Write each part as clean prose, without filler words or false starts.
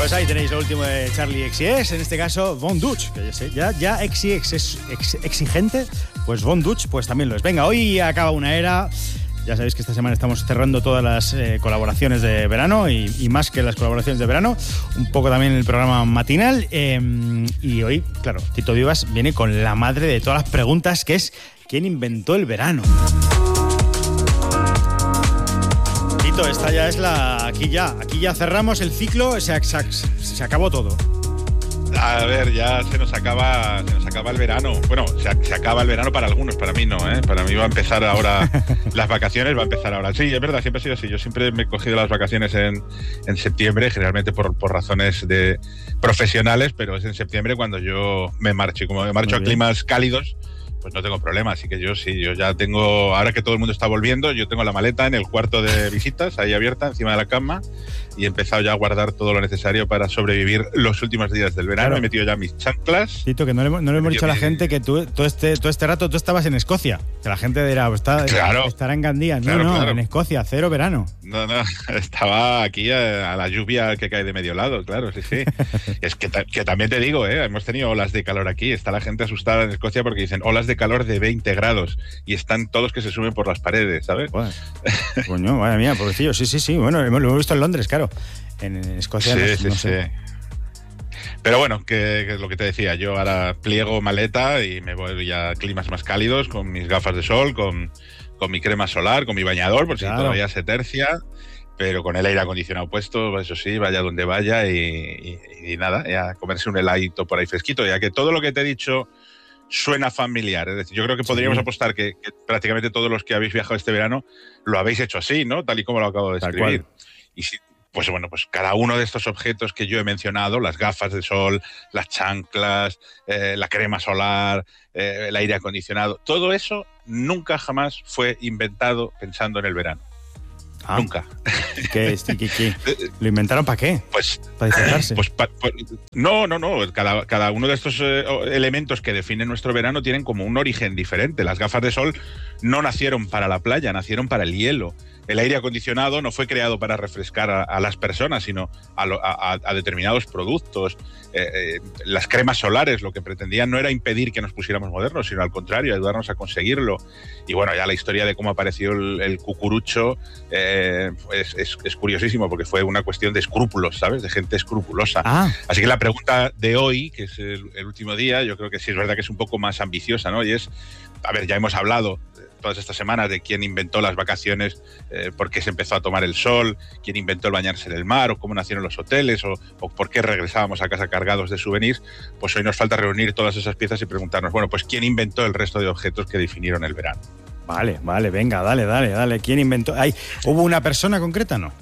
Pues ahí tenéis lo último de Charli XCX, en este caso Von Dutch, que ya XCX es exigente, pues Von Dutch pues también lo es. Venga, hoy acaba una era. Ya sabéis que esta semana estamos cerrando todas las colaboraciones de verano y más que las colaboraciones de verano, un poco también el programa matinal. Y hoy, claro, Tito Vivas viene con la madre de todas las preguntas, que es ¿quién inventó el verano? Tito, esta ya es la... Aquí ya cerramos el ciclo, se acabó todo. A ver, ya se nos acaba el verano. Bueno, se acaba el verano para algunos, para mí no, ¿eh? Para mí va a empezar ahora, las vacaciones va a empezar ahora. Sí, es verdad, siempre ha sido así. Yo siempre me he cogido las vacaciones en septiembre, generalmente por razones profesionales, pero es en septiembre cuando yo me marcho. Y como me marcho a climas cálidos, pues no tengo problema. Así que yo ya tengo, ahora que todo el mundo está volviendo, yo tengo la maleta en el cuarto de visitas, ahí abierta, encima de la cama, y he empezado ya a guardar todo lo necesario para sobrevivir los últimos días del verano. Claro. He metido ya mis chanclas. Tito, que no le hemos dicho a la gente que tú todo este rato tú estabas en Escocia. Que la gente dirá, estará en Gandía. No, en Escocia, cero verano. No, estaba aquí a la lluvia que cae de medio lado, claro, sí. Es que también te digo, hemos tenido olas de calor aquí. Está la gente asustada en Escocia porque dicen olas de calor de 20 grados y están todos que se suben por las paredes, ¿sabes? Coño, madre mía, pobrecillo, sí. Bueno, lo hemos visto en Londres, claro. En Escocia no sé. Pero bueno, que es lo que te decía, yo ahora pliego maleta y me voy a climas más cálidos con mis gafas de sol, con mi crema solar, con mi bañador, por si todavía se tercia, pero con el aire acondicionado puesto, eso sí, vaya donde vaya y nada, a comerse un heladito por ahí fresquito, ya que todo lo que te he dicho suena familiar. Es decir, yo creo que podríamos apostar que prácticamente todos los que habéis viajado este verano lo habéis hecho así, ¿no? Tal y como lo acabo de describir. Y si, pues cada uno de estos objetos que yo he mencionado, las gafas de sol, las chanclas, la crema solar, el aire acondicionado, todo eso nunca jamás fue inventado pensando en el verano. Nunca. ¿Qué? ¿Lo inventaron para qué? Pues para disfrazarse. No. Cada uno de estos elementos que definen nuestro verano tienen como un origen diferente. Las gafas de sol no nacieron para la playa, nacieron para el hielo. El aire acondicionado no fue creado para refrescar a las personas, sino a determinados productos. Las cremas solares lo que pretendían no era impedir que nos pusiéramos modernos, sino al contrario, ayudarnos a conseguirlo. Y bueno, ya la historia de cómo apareció el cucurucho es curiosísimo, porque fue una cuestión de escrúpulos, ¿sabes? De gente escrupulosa. Así que la pregunta de hoy, que es el último día, yo creo que sí es verdad que es un poco más ambiciosa, ¿no? Y es, a ver, ya hemos hablado todas estas semanas de quién inventó las vacaciones, por qué se empezó a tomar el sol, quién inventó el bañarse en el mar, o cómo nacieron los hoteles, o por qué regresábamos a casa cargados de souvenirs. Pues hoy nos falta reunir todas esas piezas y preguntarnos, bueno, pues quién inventó el resto de objetos que definieron el verano. Vale, venga, dale. ¿Quién inventó? ¿Hubo una persona concreta, no?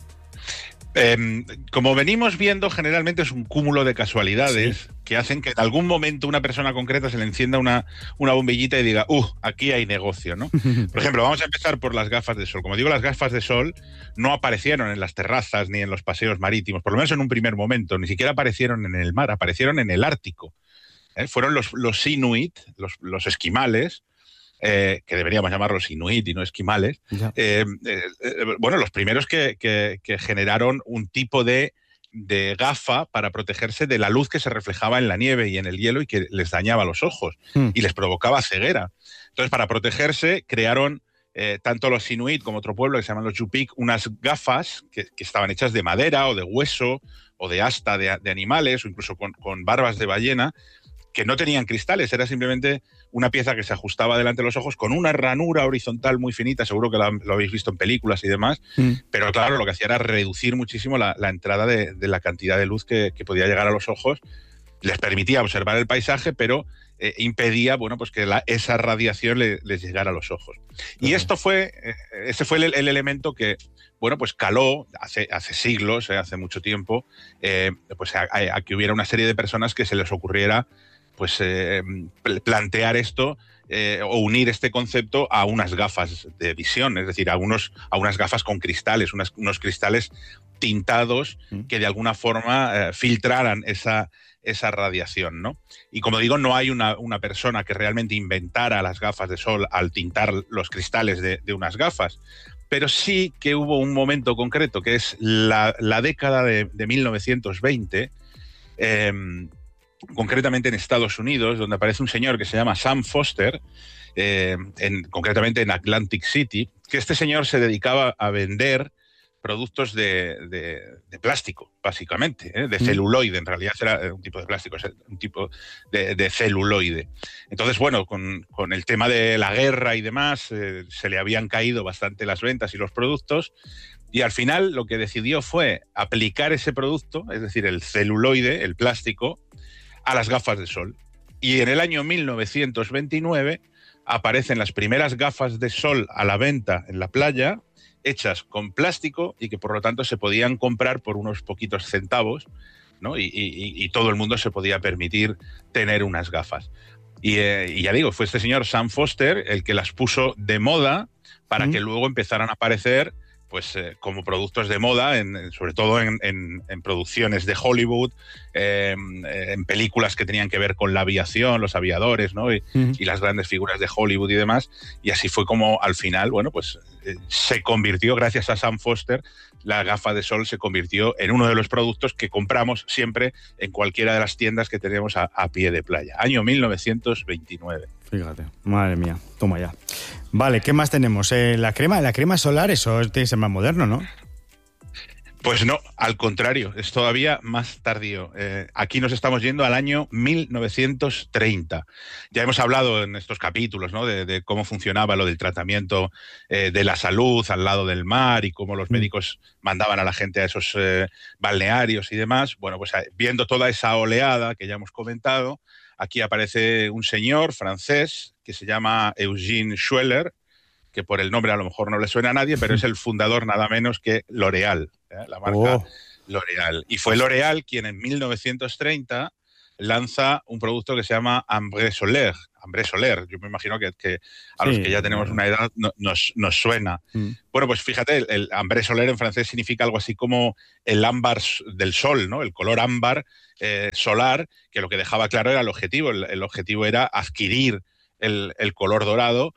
Como venimos viendo, generalmente es un cúmulo de casualidades que hacen que en algún momento una persona concreta se le encienda una bombillita y diga, aquí hay negocio, ¿no? Por ejemplo, vamos a empezar por las gafas de sol. Como digo, las gafas de sol no aparecieron en las terrazas ni en los paseos marítimos, por lo menos en un primer momento, ni siquiera aparecieron en el mar, aparecieron en el Ártico. Fueron los inuit, los esquimales, que deberíamos llamarlos inuit y no esquimales, los primeros que generaron un tipo de gafa para protegerse de la luz que se reflejaba en la nieve y en el hielo y que les dañaba los ojos y les provocaba ceguera. Entonces, para protegerse, crearon tanto los inuit como otro pueblo que se llaman los Yupik, unas gafas que estaban hechas de madera o de hueso o de asta de animales o incluso con barbas de ballena, que no tenían cristales, era simplemente una pieza que se ajustaba delante de los ojos con una ranura horizontal muy finita, seguro que lo habéis visto en películas y demás, pero claro, lo que hacía era reducir muchísimo la entrada de la cantidad de luz que podía llegar a los ojos, les permitía observar el paisaje, pero impedía, que esa radiación les llegara a los ojos. Y ese fue el elemento que, caló hace siglos, hace mucho tiempo, a que hubiera una serie de personas que se les ocurriera plantear esto o unir este concepto a unas gafas de visión, es decir, a unas gafas con cristales, unos cristales tintados que de alguna forma filtraran esa radiación, ¿no? Y como digo, no hay una persona que realmente inventara las gafas de sol al tintar los cristales de unas gafas. pero sí que hubo un momento concreto, que es la década de 1920, concretamente en Estados Unidos, donde aparece un señor que se llama Sam Foster, concretamente en Atlantic City, que este señor se dedicaba a vender productos de plástico, básicamente, de celuloide. En realidad era un tipo de plástico, un tipo de celuloide. Entonces, bueno, con el tema de la guerra y demás, se le habían caído bastante las ventas y los productos, y al final lo que decidió fue aplicar ese producto, es decir, el celuloide, el plástico, a las gafas de sol. Y en el año 1929 aparecen las primeras gafas de sol a la venta en la playa, hechas con plástico y que por lo tanto se podían comprar por unos poquitos centavos, ¿no? Y todo el mundo se podía permitir tener unas gafas. Y ya digo, fue este señor Sam Foster el que las puso de moda para que luego empezaran a aparecer pues como productos de moda, sobre todo en producciones de Hollywood, en películas que tenían que ver con la aviación, los aviadores, ¿no? Y las grandes figuras de Hollywood y demás. Y así fue como al final, bueno, pues se convirtió, gracias a Sam Foster, la gafa de sol se convirtió en uno de los productos que compramos siempre en cualquiera de las tiendas que tenemos a pie de playa. Año 1929. Fíjate, madre mía, toma ya. Vale, ¿qué más tenemos? La crema solar, eso tiene que ser más moderno, ¿no? Pues no, al contrario, es todavía más tardío. Aquí nos estamos yendo al año 1930. Ya hemos hablado en estos capítulos, ¿no? de cómo funcionaba lo del tratamiento de la salud al lado del mar y cómo los médicos mandaban a la gente a esos balnearios y demás. Bueno, pues viendo toda esa oleada que ya hemos comentado, aquí aparece un señor francés que se llama Eugène Schueller, que por el nombre a lo mejor no le suena a nadie, pero es el fundador nada menos que L'Oréal, la marca L'Oréal. Y fue L'Oréal quien en 1930 lanza un producto que se llama Ambré Solaire. Ambré Solaire, yo me imagino que a los que ya tenemos una edad nos suena. Bueno, pues fíjate, el Ambré Solaire en francés significa algo así como el ámbar del sol, ¿no? El color ámbar solar, que lo que dejaba claro era el objetivo. El objetivo era adquirir el color dorado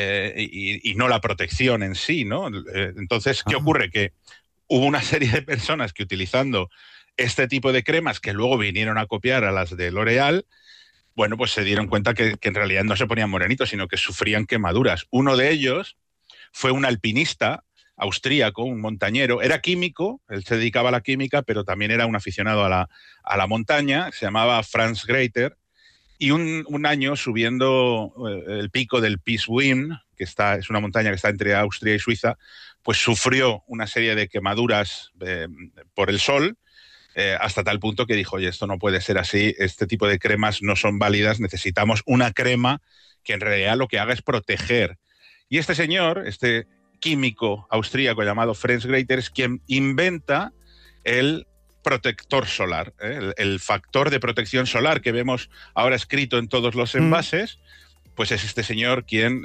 y no la protección en sí, ¿no? Entonces, ¿qué ocurre? Que hubo una serie de personas que utilizando este tipo de cremas que luego vinieron a copiar a las de L'Oréal, bueno, pues se dieron cuenta que en realidad no se ponían morenitos, sino que sufrían quemaduras. Uno de ellos fue un alpinista austríaco, un montañero, era químico, él se dedicaba a la química, pero también era un aficionado a la montaña, se llamaba Franz Greiter, y un año subiendo el pico del Pieswin, que es una montaña que está entre Austria y Suiza, pues sufrió una serie de quemaduras por el sol, hasta tal punto que dijo, oye, esto no puede ser así, este tipo de cremas no son válidas, necesitamos una crema que en realidad lo que haga es proteger. Y este señor, este químico austríaco llamado Franz Greiter, es quien inventa el protector solar, el factor de protección solar que vemos ahora escrito en todos los envases, pues es este señor quien,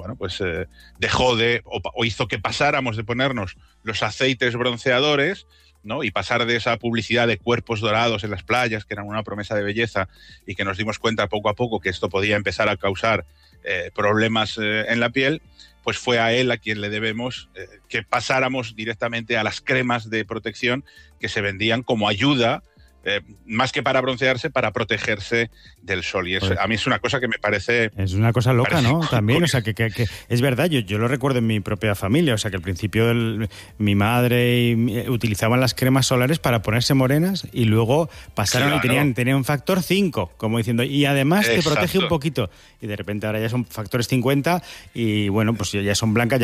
dejó o hizo que pasáramos de ponernos los aceites bronceadores, ¿no? Y pasar de esa publicidad de cuerpos dorados en las playas, que eran una promesa de belleza, y que nos dimos cuenta poco a poco que esto podía empezar a causar problemas en la piel, pues fue a él a quien le debemos que pasáramos directamente a las cremas de protección que se vendían como ayuda, más que para broncearse, para protegerse del sol. Y eso, a mí es una cosa que me parece... Es una cosa loca, ¿no? También, o sea, que es verdad, yo lo recuerdo en mi propia familia, o sea, que al principio mi madre utilizaban las cremas solares para ponerse morenas y luego pasaron y tenían un factor 5, como diciendo, y además te protege un poquito. Y de repente ahora ya son factores 50 y bueno, pues ya son blancas,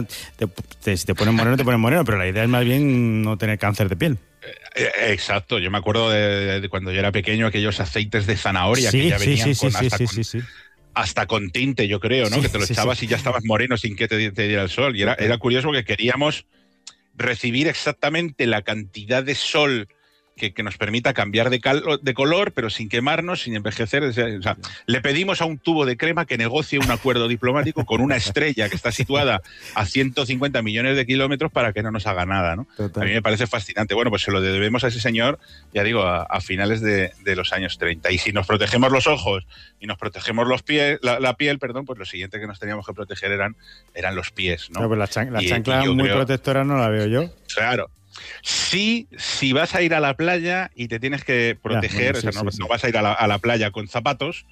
si te ponen moreno, te ponen moreno, pero la idea es más bien no tener cáncer de piel. Exacto, yo me acuerdo de cuando yo era pequeño, aquellos aceites de zanahoria que ya venían hasta con tinte, yo creo, ¿no? Que te lo echabas y ya estabas moreno sin que te diera el sol. Y era curioso porque queríamos recibir exactamente la cantidad de sol que nos permita cambiar de color, pero sin quemarnos, sin envejecer. O sea, le pedimos a un tubo de crema que negocie un acuerdo diplomático con una estrella que está situada a 150 millones de kilómetros para que no nos haga nada, ¿no? A mí me parece fascinante. Bueno, pues se lo debemos a ese señor, ya digo, a finales de los años 30. Y si nos protegemos los ojos y nos protegemos los pies, la piel, perdón, pues lo siguiente que nos teníamos que proteger eran los pies, ¿no? No, pues la chancla muy protectora no la veo yo. Claro. Sí, si vas a ir a la playa y te tienes que proteger, no vas a ir a la playa con zapatos,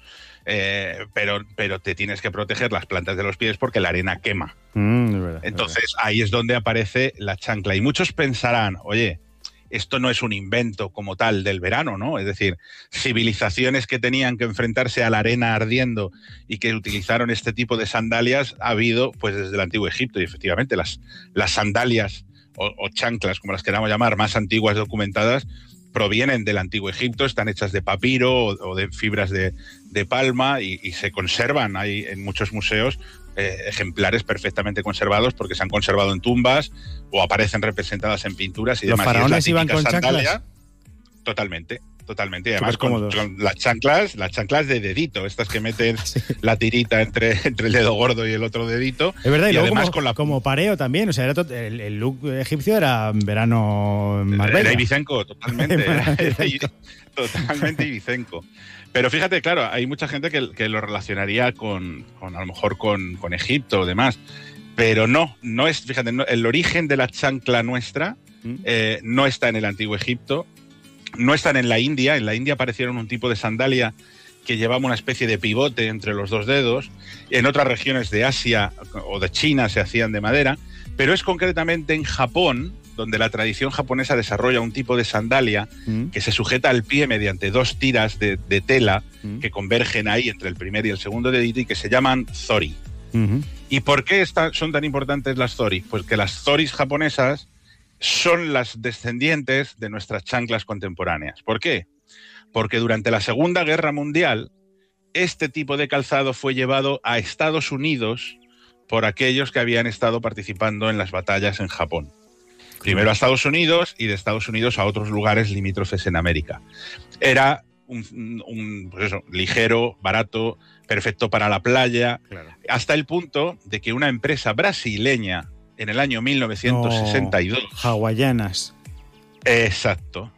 pero te tienes que proteger las plantas de los pies porque la arena quema. Es verdad, entonces ahí es donde aparece la chancla. Y muchos pensarán, oye, esto no es un invento como tal del verano, ¿no? Es decir, civilizaciones que tenían que enfrentarse a la arena ardiendo y que utilizaron este tipo de sandalias ha habido pues desde el Antiguo Egipto. Y efectivamente las sandalias o chanclas, como las queramos llamar, más antiguas documentadas, provienen del Antiguo Egipto, están hechas de papiro o de fibras de palma y se conservan. Hay en muchos museos ejemplares perfectamente conservados porque se han conservado en tumbas o aparecen representadas en pinturas y demás. ¿Los faraones iban con chanclas? Totalmente. Y además con las chanclas de dedito, estas que meten la tirita entre el dedo gordo y el otro dedito. Es verdad, y además como pareo también, o sea, el look egipcio era verano Marbella. Era ibicenco, totalmente. Totalmente ibicenco. Pero fíjate, claro, hay mucha gente que lo relacionaría con a lo mejor con Egipto o demás. Pero no es, fíjate, el origen de la chancla nuestra no está en el Antiguo Egipto. No están en la India aparecieron un tipo de sandalia que llevaba una especie de pivote entre los dos dedos. En otras regiones de Asia o de China se hacían de madera, pero es concretamente en Japón donde la tradición japonesa desarrolla un tipo de sandalia que se sujeta al pie mediante dos tiras de tela que convergen ahí entre el primer y el segundo dedito y que se llaman zori. ¿Y por qué son tan importantes las zori? Pues que las zoris japonesas son las descendientes de nuestras chanclas contemporáneas. ¿Por qué? Porque durante la Segunda Guerra Mundial este tipo de calzado fue llevado a Estados Unidos por aquellos que habían estado participando en las batallas en Japón. Primero a Estados Unidos y de Estados Unidos a otros lugares limítrofes en América. Era pues eso, ligero, barato, perfecto para la playa, hasta el punto de que una empresa brasileña en el año 1962. Hawaianas. Exacto.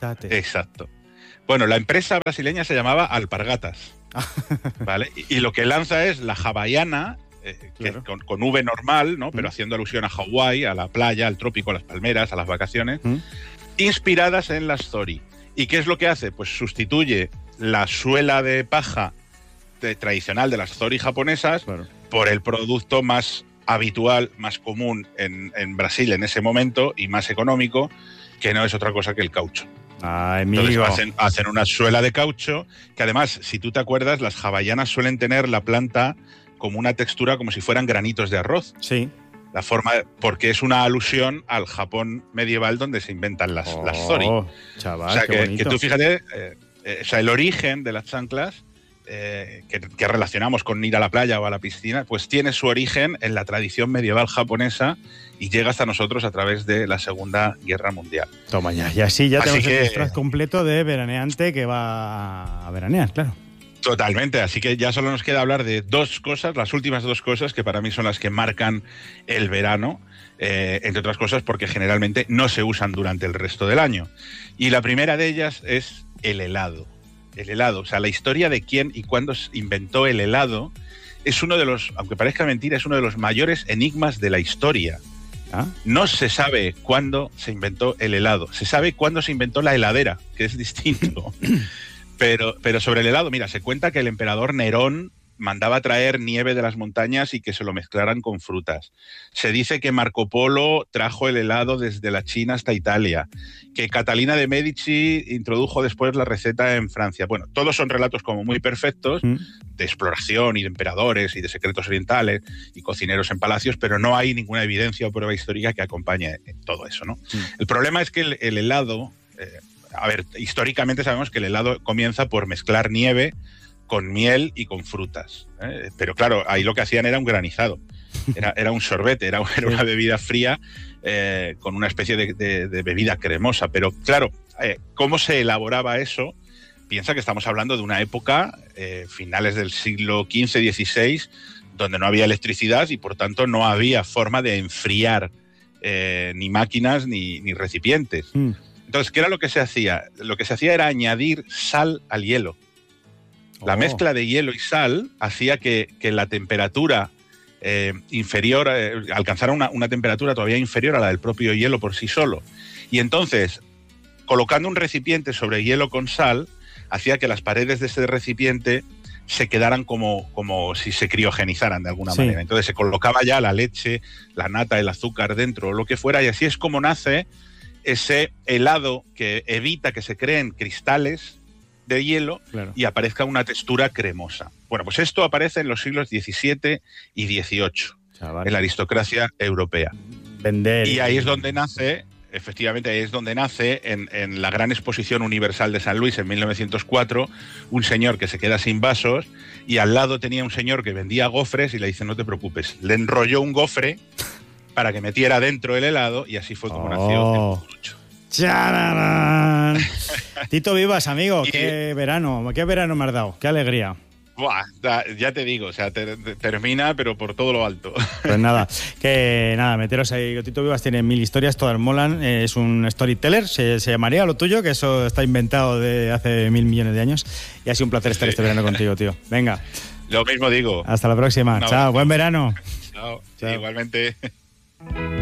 Bueno, la empresa brasileña se llamaba Alpargatas. ¿Vale? Y lo que lanza es la hawaiana, con V normal, ¿no? Pero haciendo alusión a Hawái, a la playa, al trópico, a las palmeras, a las vacaciones, inspiradas en las zori. ¿Y qué es lo que hace? Pues sustituye la suela de paja tradicional de las zori japonesas por el producto más habitual, más común en Brasil en ese momento y más económico, que no es otra cosa que el caucho. Entonces hacen una suela de caucho que además, si tú te acuerdas, las hawaianas suelen tener la planta como una textura como si fueran granitos de arroz. Sí. La forma, porque es una alusión al Japón medieval donde se inventan las zori. Chaval, o sea, que tú fíjate, o sea, el origen de las chanclas que relacionamos con ir a la playa o a la piscina, pues tiene su origen en la tradición medieval japonesa y llega hasta nosotros a través de la Segunda Guerra Mundial. Toma ya, y así ya tenemos el disfraz completo de veraneante que va a veranear, claro. Totalmente, así que ya solo nos queda hablar de dos cosas, las últimas dos cosas que para mí son las que marcan el verano, entre otras cosas porque generalmente no se usan durante el resto del año. Y la primera de ellas es el helado. El helado, o sea, la historia de quién y cuándo se inventó el helado es uno de los, aunque parezca mentira, es uno de los mayores enigmas de la historia. No se sabe cuándo se inventó el helado, se sabe cuándo se inventó la heladera, que es distinto. Pero sobre el helado, mira, se cuenta que el emperador Nerón mandaba traer nieve de las montañas y que se lo mezclaran con frutas. Se dice que Marco Polo trajo el helado desde la China hasta Italia, que Catalina de Medici introdujo después la receta en Francia. Bueno, todos son relatos como muy perfectos de exploración y de emperadores y de secretos orientales y cocineros en palacios, pero no hay ninguna evidencia o prueba histórica que acompañe todo eso, ¿no? El problema es que el helado, a ver, históricamente sabemos que el helado comienza por mezclar nieve con miel y con frutas. Pero claro, ahí lo que hacían era un granizado. Era un sorbete, era una bebida fría con una especie de bebida cremosa. Pero claro, ¿cómo se elaboraba eso? Piensa que estamos hablando de una época, finales del siglo XV-XVI, donde no había electricidad y por tanto no había forma de enfriar ni máquinas ni recipientes. Entonces, ¿qué era lo que se hacía? Lo que se hacía era añadir sal al hielo. La mezcla de hielo y sal hacía que la temperatura inferior, alcanzara una temperatura todavía inferior a la del propio hielo por sí solo. Y entonces, colocando un recipiente sobre hielo con sal, hacía que las paredes de ese recipiente se quedaran como si se criogenizaran de alguna manera. Entonces se colocaba ya la leche, la nata, el azúcar dentro, o lo que fuera, y así es como nace ese helado que evita que se creen cristales de hielo y aparezca una textura cremosa. Bueno, pues esto aparece en los siglos XVII y XVIII, en la aristocracia europea. Y ahí es donde nace... Efectivamente, ahí es donde nace, en la Gran Exposición Universal de San Luis en 1904, un señor que se queda sin vasos y al lado tenía un señor que vendía gofres y le dice, no te preocupes, le enrolló un gofre para que metiera dentro el helado y así fue como nació el Vonduch. ¡Chararán! Tito Vivas, amigo, qué verano me has dado, qué alegría. Buah, ya te digo, o sea, termina, pero por todo lo alto. Pues nada, meteros ahí. Tito Vivas tiene 1000 historias, todas molan. Es un storyteller, se llamaría lo tuyo, que eso está inventado de hace 1000 millones de años. Y ha sido un placer estar este verano contigo, tío. Venga. Lo mismo digo. Hasta la próxima. Chao, buen verano. Chao. Igualmente.